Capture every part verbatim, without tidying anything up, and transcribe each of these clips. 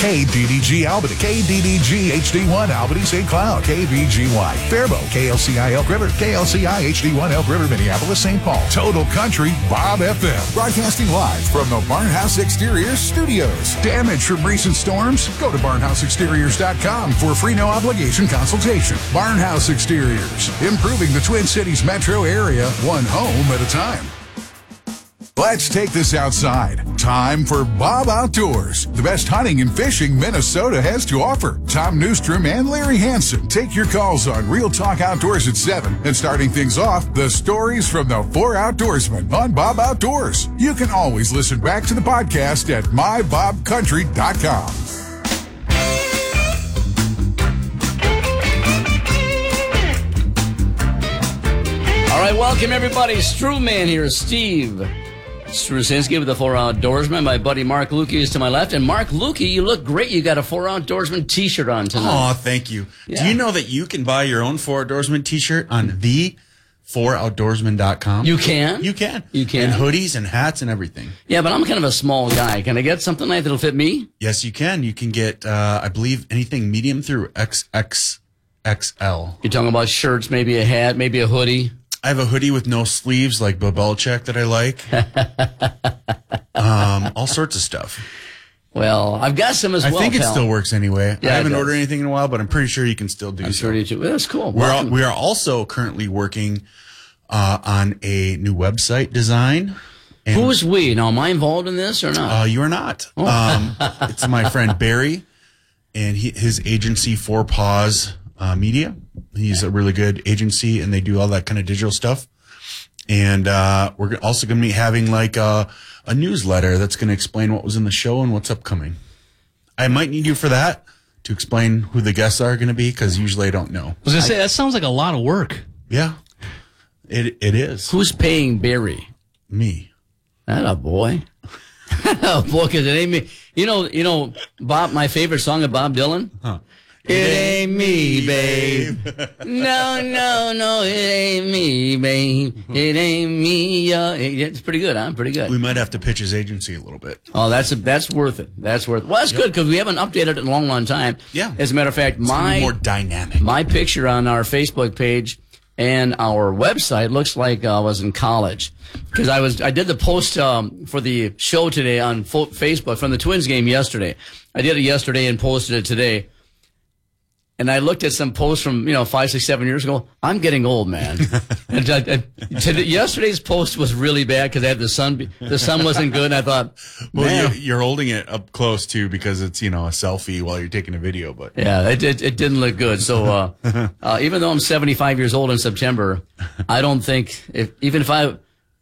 K D D G Albany, K D D G H D one Albany Saint Cloud, K B G Y Faribault, K L C I Elk River, K L C I H D one Elk River, Minneapolis, Saint Paul. Total Country Bob F M. Broadcasting live from the Barnhouse Exteriors studios. Damage from recent storms? Go to barnhouse exteriors dot com for a free no obligation consultation. Barnhouse Exteriors, improving the Twin Cities metro area, one home at a time. Let's take this outside. Time for Bob Outdoors, the best hunting and fishing Minnesota has to offer. Tom Newstrom and Larry Hansen take your calls on Real Talk Outdoors at seven. And starting things off, the stories from the four outdoorsmen on Bob Outdoors. You can always listen back to the podcast at my bob country dot com. All right, welcome everybody. Strewman here, Steve Strusinski with the Four Outdoorsmen. My buddy Mark Lukey is to my left. And Mark Lukey, you look great. You got a Four Outdoorsman t-shirt on tonight. Oh, thank you. Yeah. Do you know that you can buy your own Four Outdoorsman t-shirt on the four outdoorsman dot com? You can? You can. You can. And hoodies and hats and everything. Yeah, but I'm kind of a small guy. Can I get something like that'll fit me? Yes, you can. You can get, uh, I believe, anything medium through X X X L. You're talking about shirts, maybe a hat, maybe a hoodie. I have a hoodie with no sleeves like Bill Belichick that I like. um, all sorts of stuff. Well, I've got some as I well, think it pal. still works anyway. Yeah, I haven't it does. ordered anything in a while, but I'm pretty sure you can still do I'm so. sure you do. Well, that's cool. We're all, Welcome. we are also currently working uh, on a new website design. And, Who's we? Now, am I involved in this or not? Uh, you are not. Oh. Um, it's my friend Barry and he, his agency, Four Paws uh, Media. He's a really good agency, and they do all that kind of digital stuff. And uh, we're also going to be having like a, a newsletter that's going to explain what was in the show and what's upcoming. I might need you for that to explain who the guests are going to be, because usually I don't know. I was going to say, that sounds like a lot of work. Yeah, it it is. Who's paying Barry? Me. That a boy. Oh, boy, because it ain't me. You know, you know, Bob. My favorite song of Bob Dylan. Huh. It ain't me, babe. No, no, no, it ain't me, babe. It ain't me. Uh, it's pretty good, huh? Pretty good. We might have to pitch his agency a little bit. Oh, that's a, that's worth it. That's worth it. Well, that's Yep. good because we haven't updated it in a long, long time. Yeah. As a matter of fact, It's gonna my be more dynamic. my picture on our Facebook page and our website looks like I was in college, because I was I did the post um, for the show today on fo- Facebook from the Twins game yesterday. I did it yesterday and posted it today. And I looked at some posts from, you know, five, six, seven years ago. I'm getting old, man. and, uh, and today, yesterday's post was really bad because I had the sun. The sun wasn't good, and I thought, Well, man. you're, you're holding it up close too, because it's, you know, a selfie while you're taking a video. But Yeah, it, it it didn't look good. So uh, uh, even though I'm seventy-five years old in September, I don't think if even if I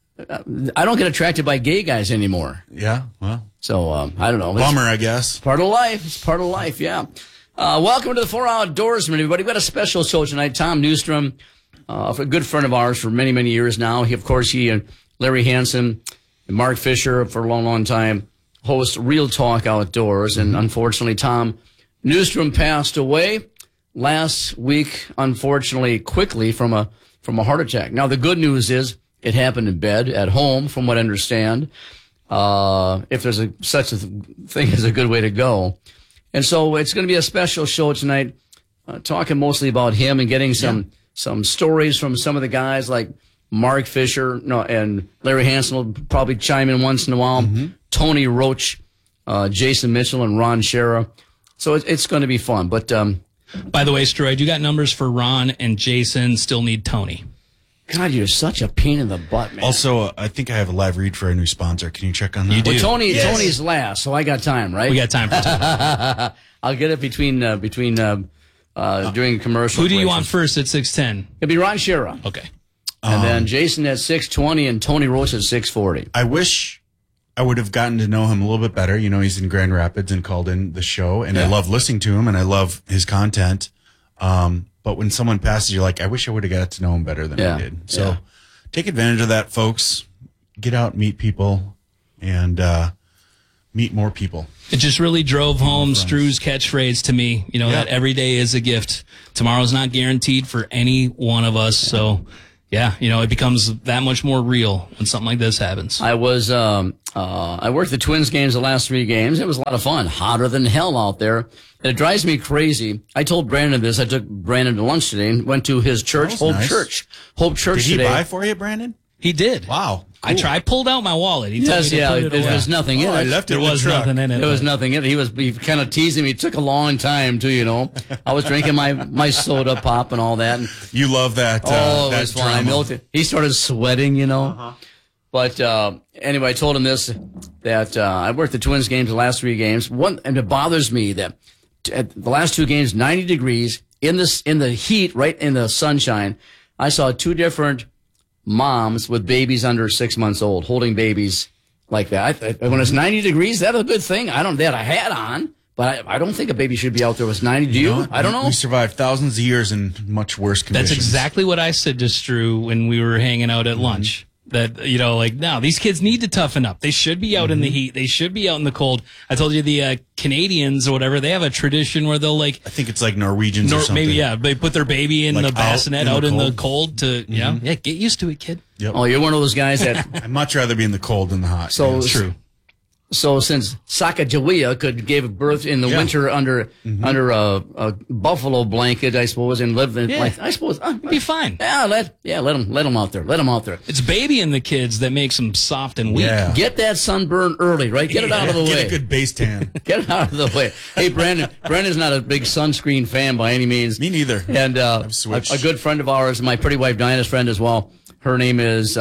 I don't get attracted by gay guys anymore. yeah, well, So um, I don't know. It's bummer, I guess. part of life. It's part of life. Yeah. Uh, welcome to the Four Outdoorsmen, everybody. We've got a special show tonight. Tom Newstrom, uh, a good friend of ours for many, many years now. He, of course, he and Larry Hansen and Mark Fisher for a long, long time host Real Talk Outdoors. And unfortunately, Tom Newstrom passed away last week, unfortunately, quickly from a from a heart attack. Now, the good news is it happened in bed at home, from what I understand. Uh, if there's a, such a thing as a good way to go. And so it's going to be a special show tonight, uh, talking mostly about him and getting some yeah. some stories from some of the guys like Mark Fisher no, and Larry Hansen will probably chime in once in a while. Mm-hmm. Tony Roach, uh, Jason Mitchell, and Ron Shera. So it, it's going to be fun. But um, by the way, Stroy, you got numbers for Ron and Jason. Still need Tony. God, you're such a pain in the butt, man. Also, uh, I think I have a live read for a new sponsor. Can you check on that? You do. Well, Tony, Yes. Tony's last, so I got time, right? We got time for Tony. I'll get it between uh, between uh, uh, doing commercial. Who do you breaks. want first at six ten? It'll be Ron Shera. Okay. And Um, then Jason at six twenty and Tony Roach at six forty. I wish I would have gotten to know him a little bit better. You know, he's in Grand Rapids and called in the show, and I Yeah. love listening to him, and I love his content. Um, but when someone passes, you're like, I wish I would have got to know him better than Yeah. I did. So Yeah. take advantage of that, folks. Get out, meet people, and uh, meet more people. It just really drove home Stru's catchphrase to me, you know, Yeah. that every day is a gift. Tomorrow's not guaranteed for any one of us. So Yeah, you know, it becomes that much more real when something like this happens. I was, um, uh, I worked the Twins games the last three games. It was a lot of fun. Hotter than hell out there. And it drives me crazy. I told Brandon this. I took Brandon to lunch today and went to his church, Hope nice. Church. Hope Church Did he today. buy for you, Brandon? He did. Wow. I try. I pulled out my wallet. He told Yes, me to yeah, put it there away. was nothing in Oh, it. I left it There in the was truck. nothing in it. There was but- nothing in it. He was he kind of teasing me. It took a long time too, you know. I was drinking my, my soda pop and all that. And, You love that. Uh, oh, it that was fun. I drama. melted. He started sweating, you know. Uh-huh. But uh, anyway, I told him this, that uh, I worked the Twins games the last three games. One, and it bothers me that t- at the last two games, ninety degrees in this in the heat, right in the sunshine. I saw two different moms with babies under six months old holding babies like that. I, I, when it's ninety degrees, that's a good thing. I don't. They had a hat on, but I, I don't think a baby should be out there when it's ninety. Do you? know, I don't know. We survived thousands of years in much worse conditions. That's exactly what I said to Drew when we were hanging out at lunch. That, you know, like, no, these kids need to toughen up. They should be out in the heat. They should be out in the cold. I told you the uh, Canadians or whatever, they have a tradition where they'll, like, I think it's like Norwegians or nor- something. maybe, yeah, they put their baby in Like the out bassinet in the out in the cold. cold to, yeah, yeah, get used to it, kid. Yep. Oh, you're one of those guys that. I'd much rather be in the cold than the hot. So- Yeah, It's True. So since Sacagawea could give birth in the Yeah. winter under under a, a buffalo blanket, I suppose, and live in Yeah. like I suppose. Uh, Be fine. yeah, let yeah let them let them out there. Let them out there. It's baby in the kids that makes them soft and weak. Yeah. Get that sunburn early, right? Get it out of the Get way. a good base tan. Get it out of the way. Hey, Brandon. Brandon's not a big sunscreen fan by any means. Me neither. And uh, I've a, switched. a good friend of ours, my pretty wife Diana's friend as well. Her name is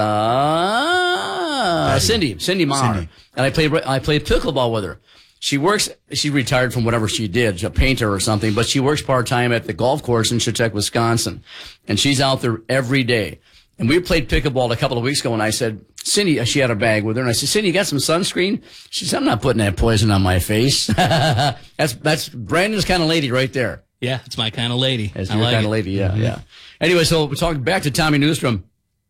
uh, Cindy. Cindy Maher. Cindy. And I play I play pickleball with her. She works. She retired from whatever she did, a painter or something. But she works part time at the golf course in Chetek, Wisconsin, and she's out there every day. And we played pickleball a couple of weeks ago, and I said, Cindy, she had a bag with her, and I said, Cindy, you got some sunscreen? She said, I'm not putting that poison on my face. that's that's Brandon's kind of lady right there. Yeah, it's my kind of lady. As I your like kind it. of lady, yeah, yeah. Anyway, so we're talking back to Tommy Newstrom.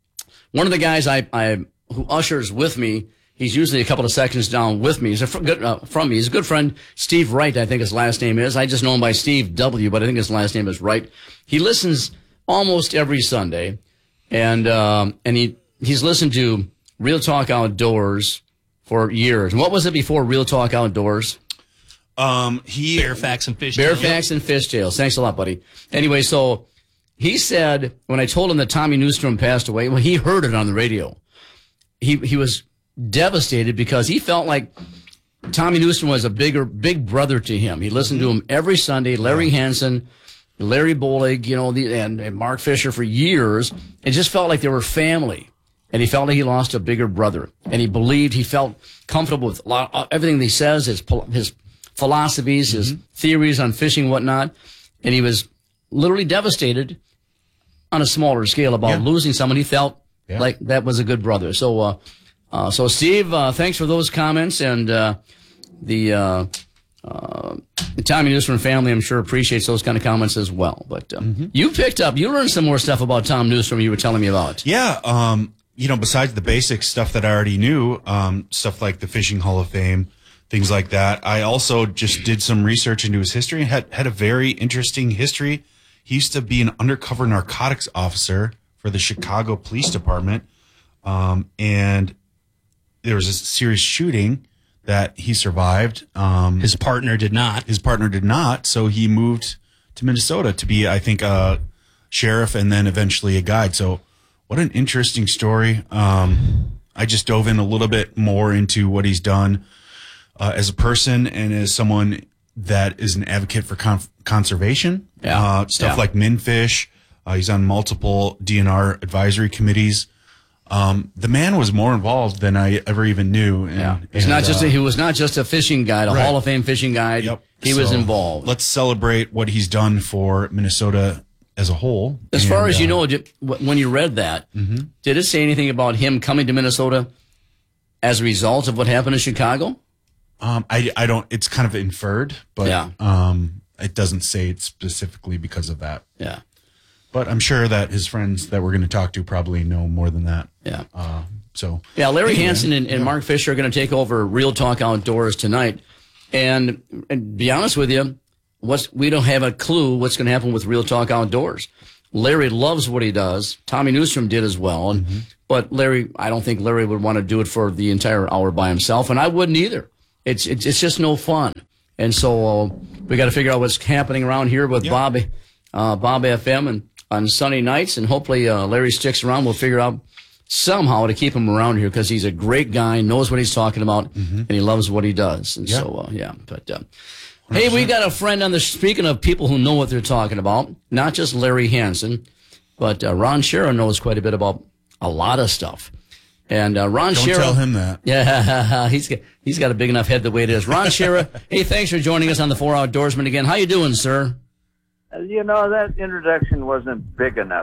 One of the guys I, I who ushers with me, he's usually a couple of sections down with me. He's a fr- good, uh, from me. He's a good friend, Steve Wright, I think his last name is. I just know him by Steve W., but I think his last name is Wright. He listens almost every Sunday, and um, and he he's listened to Real Talk Outdoors for years. And what was it before Real Talk Outdoors? Um, he Bear facts and fish. Bear tails. facts and fishtails. Thanks a lot, buddy. Anyway, so he said when I told him that Tommy Newstrom passed away, well, he heard it on the radio. He he was devastated because he felt like Tommy Newstrom was a bigger big brother to him. He listened to him every Sunday. Larry Hansen, Larry Bolig, you know, the, and, and Mark Fisher for years. It just felt like they were family. And he felt like he lost a bigger brother. And he believed, he felt comfortable with a lot, everything that he says, his his philosophies, his theories on fishing and whatnot. And he was literally devastated on a smaller scale about Yeah. losing someone he felt Yeah. like that was a good brother. So, uh, uh, so Steve, uh, thanks for those comments. And, uh, the, uh, uh, the Tommy Newstrom family, I'm sure, appreciates those kind of comments as well. But, uh, you picked up, you learned some more stuff about Tom Newstrom you were telling me about. Yeah, um, you know, besides the basic stuff that I already knew, um, stuff like the Fishing Hall of Fame, things like that, I also just did some research into his history and had, had a very interesting history. He used to be an undercover narcotics officer for the Chicago Police Department, um, and there was a serious shooting that he survived. Um, His partner did not. his partner did not, so he moved to Minnesota to be, I think, a sheriff and then eventually a guide. So what an interesting story. Um, I just dove in a little bit more into what he's done uh, as a person and as someone that is an advocate for con- conservation. Yeah. Uh, stuff Yeah. like Minfish. Uh, he's on multiple D N R advisory committees. Um, the man was more involved than I ever even knew. And, Yeah. He's and, not just uh, a, he was not just a fishing guide, a Right. Hall of Fame fishing guide. Yep. He was So, involved. Let's celebrate what he's done for Minnesota as a whole. As far And, as you uh, know, did, wh- when you read that, did it say anything about him coming to Minnesota as a result of what happened in Chicago? um, I, I don't, it's kind of inferred, but Yeah. um, it doesn't say it specifically because of that. Yeah. But I'm sure that his friends that we're going to talk to probably know more than that. Yeah. Uh, so, Yeah, Larry Hey, man. Hansen and, and Mark Fisher are going to take over Real Talk Outdoors tonight. And, and be honest with you, what's, we don't have a clue what's going to happen with Real Talk Outdoors. Larry loves what he does. Tommy Newstrom did as well. And, mm-hmm. But Larry, I don't think Larry would want to do it for the entire hour by himself, and I wouldn't either. It's it's, it's just no fun. And so uh, we got to figure out what's happening around here with yeah. Bob, uh, Bob F M and on Sunday nights, and hopefully uh, Larry sticks around. We'll figure out somehow to keep him around here because he's a great guy, knows what he's talking about, mm-hmm. and he loves what he does. And yeah. so, uh, yeah. But uh, hey, we got a friend on the. Speaking of people who know what they're talking about, not just Larry Hansen, but uh, Ron Shera knows quite a bit about a lot of stuff. And uh, Ron Don't Shera, tell him that. Yeah, he's got, he's got a big enough head the way it is. Ron Shera, hey, thanks for joining us on the Four Outdoorsman again. How you doing, sir? Uh, you know, that introduction wasn't big enough.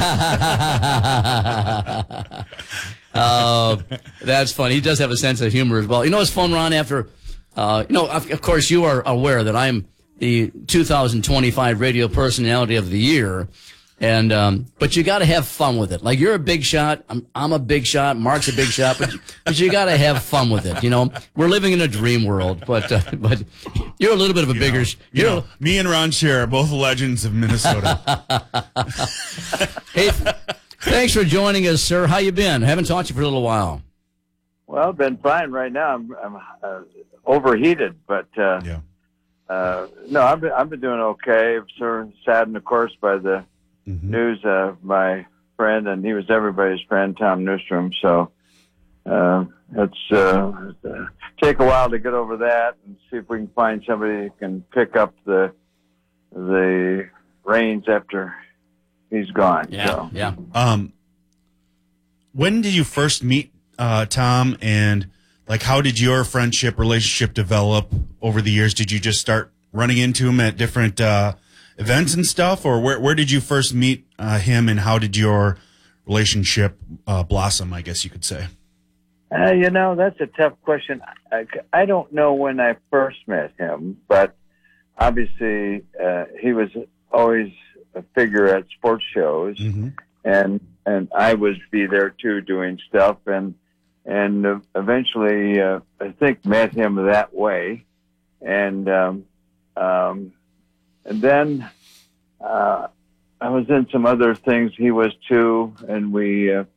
uh, that's funny. He does have a sense of humor as well. You know, it's fun, Ron, after, uh, you know, of, of course, you are aware that I'm the two thousand twenty-five Radio Personality of the Year. And, um, but you gotta have fun with it. Like, you're a big shot. I'm, I'm a big shot. Mark's a big shot, but, you, but you gotta have fun with it. You know, we're living in a dream world, but, uh, but you're a little bit of a you bigger, know, you you're know, me and Ron Shera are both legends of Minnesota. Hey, thanks for joining us, sir. How you been? I haven't talked to you for a little while. Well, been fine right now. I'm, I'm uh, overheated, but, uh, yeah. uh, no, I've been, I've been doing okay. I'm sort of saddened, of course, by the, Mm-hmm. news of my friend, and he was everybody's friend, Tom Newstrom. So uh, it's uh, take a while to get over that and see if we can find somebody who can pick up the the reins after he's gone. Yeah, so. yeah. Um, when did you first meet uh, Tom, and like how did your friendship relationship develop over the years? Did you just start running into him at different uh, events and stuff, or where where did you first meet uh, him, and how did your relationship uh, blossom, I guess you could say? Uh, you know, that's a tough question. I, I don't know when I first met him, but obviously uh, he was always a figure at sports shows, mm-hmm. and and I would be there too doing stuff, and and uh, eventually uh, I think met him that way, and um, um, and then uh, I was in some other things. He was too, and we uh,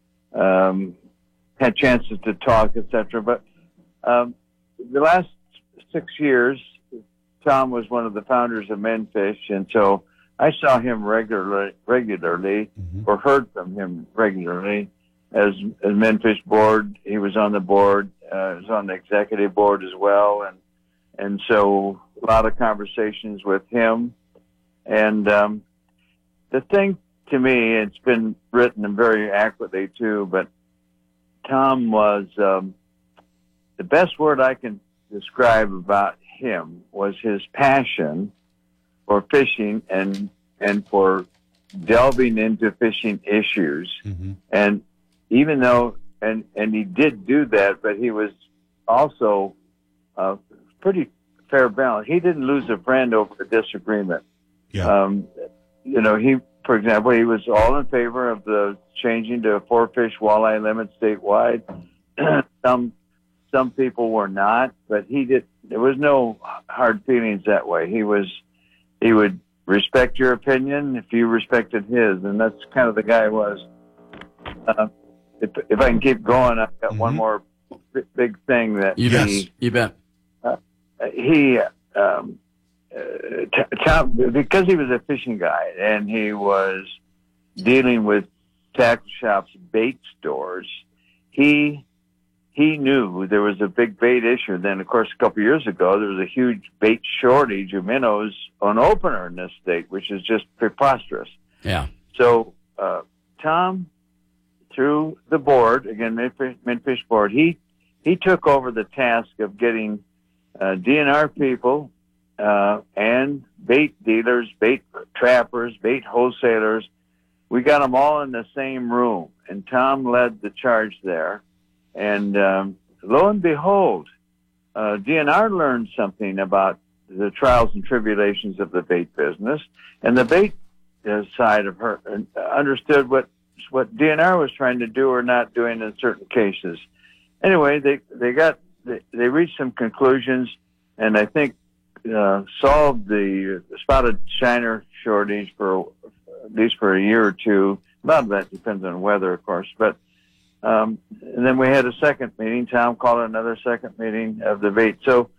um, had chances to talk, et cetera. But um, the last six years, Tom was one of the founders of Menfish, and so I saw him regularly, regularly, mm-hmm. or heard from him regularly. As as Menfish board, he was on the board. Uh, he was on the executive board as well, and and so a lot of conversations with him. And um, the thing to me, it's been written very accurately too, but Tom was um, the best word I can describe about him was his passion for fishing and and for delving into fishing issues. Mm-hmm. And even though, and, and he did do that, but he was also uh, pretty fair balance. He didn't lose a friend over a disagreement. Yeah. Um, you know, he, for example, he was all in favor of the changing to a four fish walleye limit statewide. some some people were not, but he did. There was no hard feelings that way. He was he would respect your opinion if you respected his, and that's kind of the guy he was. Uh, if if I can keep going, I've got mm-hmm. one more b- big thing that you he, bet. You bet. Uh, he. Um, Uh, Tom, because he was a fishing guy and he was dealing with tackle shops, bait stores, he he knew there was a big bait issue. Then, of course, a couple of years ago, there was a huge bait shortage of minnows on opener in this state, which is just preposterous. Yeah. So, uh, Tom, through the board, again, Menfish, Menfish board, he he took over the task of getting uh, D N R people Uh, and bait dealers, bait trappers, bait wholesalers. We got them all in the same room, and Tom led the charge there. And um, lo and behold, uh, D N R learned something about the trials and tribulations of the bait business, and the bait uh, side of her uh, understood what what D N R was trying to do or not doing in certain cases. Anyway, they they got they, they reached some conclusions, and I think. Uh, solved the spotted shiner shortage for at least for a year or two. A lot of that depends on weather, of course. But um, and then we had a second meeting. Tom called another second meeting of the bait. So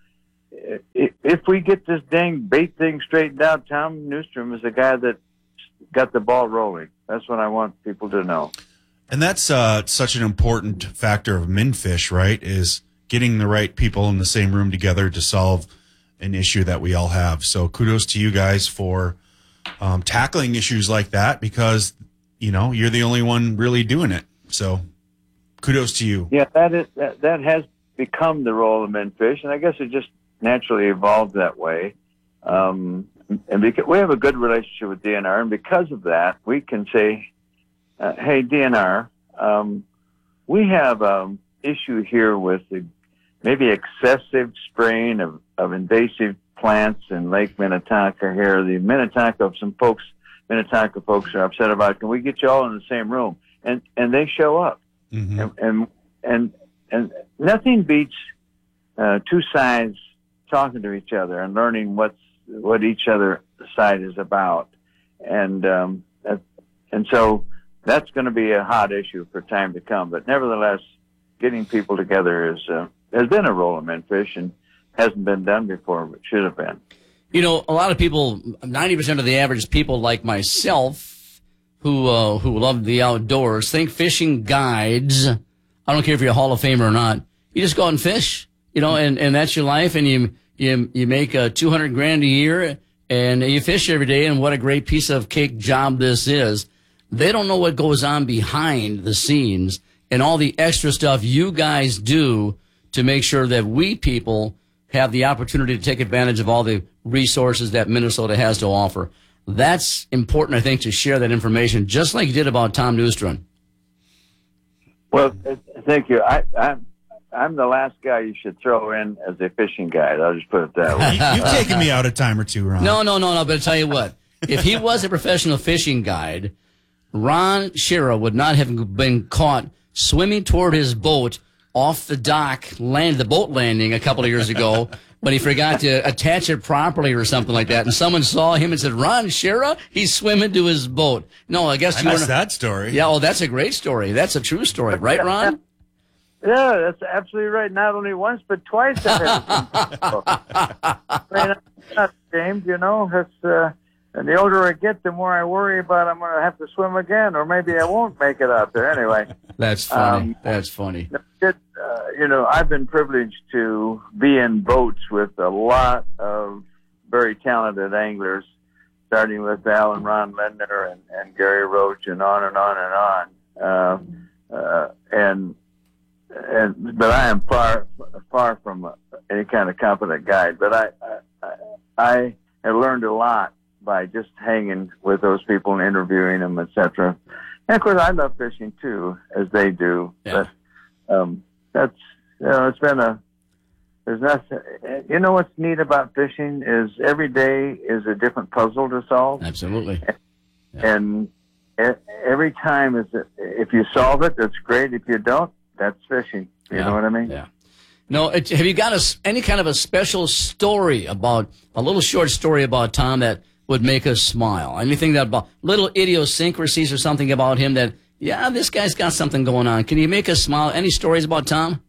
if, if we get this dang bait thing straightened out, Tom Newstrom is the guy that got the ball rolling. That's what I want people to know. And that's uh, such an important factor of MinFish, right? Is getting the right people in the same room together to solve an issue that we all have. So kudos to you guys for um, tackling issues like that, because, you know, you're the only one really doing it. So kudos to you. Yeah, that is that, that has become the role of MinFish, and I guess it just naturally evolved that way. Um, and because we have a good relationship with D N R, and because of that, we can say, uh, hey, D N R, um, we have an issue here with the maybe excessive spraying of, of invasive plants in Lake Minnetonka here. The Minnetonka, some folks, Minnetonka folks are upset about, can we get you all in the same room? And, and they show up. Mm-hmm. And, and, and, and nothing beats, uh, two sides talking to each other and learning what's, what each other side is about. And, um, that, and so that's going to be a hot issue for time to come. But nevertheless, getting people together is, uh, has been a role of MinFish and hasn't been done before, but should have been. You know, a lot of people, ninety percent of the average people like myself who, uh, who love the outdoors think fishing guides. I don't care if you're a Hall of Famer or not. You just go out and fish, you know, and, and that's your life. And you, you, you make uh, two hundred grand a year and you fish every day. And what a great piece of cake job this is. They don't know what goes on behind the scenes and all the extra stuff you guys do to make sure that we people have the opportunity to take advantage of all the resources that Minnesota has to offer. That's important, I think, to share that information, just like you did about Tom Newstrom. Well, thank you. I, I'm, I'm the last guy you should throw in as a fishing guide. I'll just put it that way. You, you've taken me out a time or two, Ron. No, no, no, no, but I'll tell you what. If he was a professional fishing guide, Ron Schara would not have been caught swimming toward his boat off the dock, land the boat landing a couple of years ago, when he forgot to attach it properly or something like that, and someone saw him and said, "Ron Schara, he's swimming to his boat." No, I guess I you missed were that story. Yeah, oh, that's a great story. That's a true story, right, Ron? Yeah, that's absolutely right. Not only once, but twice. I've had I mean, I'm not ashamed, you know. It's, uh, and the older I get, the more I worry about I'm going to have to swim again, or maybe I won't make it out there anyway. That's funny. Um, that's funny. It, uh, you know, I've been privileged to be in boats with a lot of very talented anglers, starting with Al and Ron Lindner and, and Gary Roach, and on and on and on. Uh, uh, and and but I am far far from any kind of competent guide. But I I, I have learned a lot by just hanging with those people and interviewing them, et cetera. And of course, I love fishing too, as they do. Yeah. But um, that's, you know, it's been a, there's nothing, you know what's neat about fishing is every day is a different puzzle to solve. Absolutely. Yeah. And every time is, if you solve it, that's great. If you don't, that's fishing. You Yeah. know what I mean? Yeah. No, it, have you got a, any kind of a special story about, a little short story about Tom that would make us smile? Anything that about little idiosyncrasies or something about him that, yeah, this guy's got something going on. Can you make us smile? Any stories about Tom?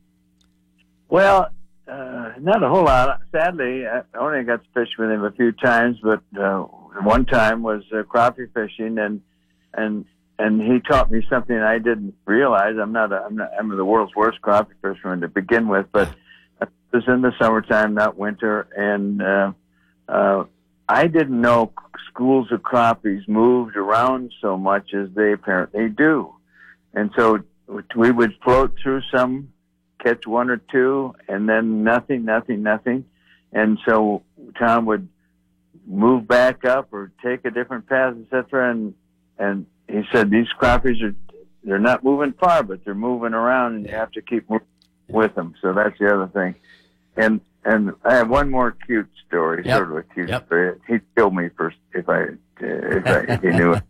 Well, uh, not a whole lot. Sadly, I only got to fish with him a few times, but uh, one time was uh, crappie fishing, and and and he taught me something I didn't realize. I'm not, a, I'm not, I'm the world's worst crappie fisherman to begin with, but it was in the summertime, not winter, and uh, uh, I didn't know schools of crappies moved around so much as they apparently do. And so we would float through some, catch one or two, and then nothing, nothing, nothing. And so Tom would move back up or take a different path, et cetera. And, and he said, these crappies are, they're not moving far, but they're moving around, and you have to keep moving with them. So that's the other thing. And, And I have one more cute story, Yep. sort of a cute Yep. story. He'd kill me first if I if, I, if he knew it.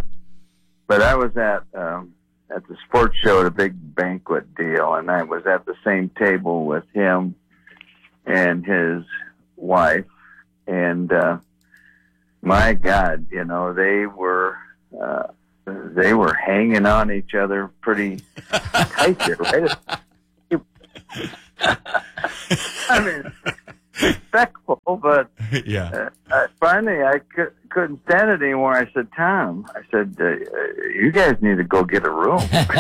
But I was at um, at the sports show at a big banquet deal, and I was at the same table with him and his wife. And uh, my God, you know, they were uh, they were hanging on each other pretty tight there, right? I mean, respectful, but Yeah. uh, uh, finally I c- couldn't stand it anymore. I said, Tom, I said, uh, you guys need to go get a room.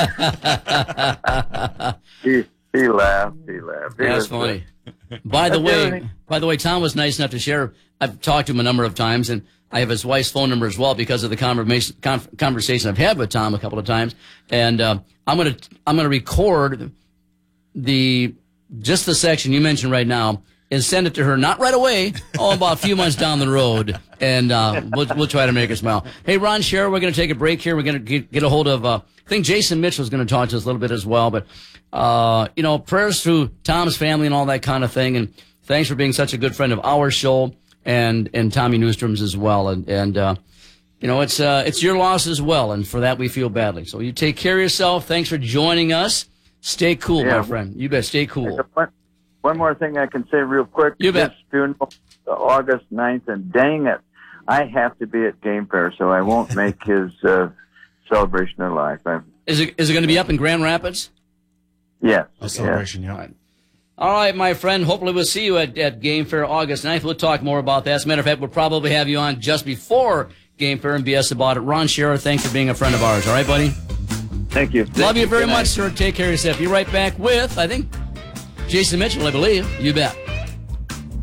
he, he laughed. He laughed. He That's was, funny. By the That's way, everything. by the way, Tom was nice enough to share. I've talked to him a number of times, and I have his wife's phone number as well because of the conversation conversation I've had with Tom a couple of times. And uh, I'm gonna I'm gonna record the just the section you mentioned right now and send it to her. Not right away. Oh, about a few months down the road, and uh, we'll we'll try to make her smile. Hey, Ron Scherer, we're gonna take a break here. We're gonna get, get a hold of. Uh, I think Jason Mitchell is gonna talk to us a little bit as well, but. Uh, you know, prayers to Tom's family and all that kind of thing. And thanks for being such a good friend of our show and, and Tommy Newstrom's as well. And, and, uh, you know, it's, uh, it's your loss as well. And for that, we feel badly. So you take care of yourself. Thanks for joining us. Stay cool, Yeah. my friend. You bet. Stay cool. One, one more thing I can say real quick. You bet. This funeral, uh, August ninth, and dang it, I have to be at Game Fair, so I won't make his uh, celebration of life. I'm, Is it, is it going to be up in Grand Rapids? yes. A celebration, yeah. All right, my friend. Hopefully we'll see you at, at Game Fair August ninth. We'll talk more about that. As a matter of fact, we'll probably have you on just before Game Fair and B S about it. Ron Scherer, thanks for being a friend of ours. All right, buddy? Thank you. Love you very Good much, night. sir. Take care of yourself. Be right back with, I think, Jason Mitchell, I believe. You bet.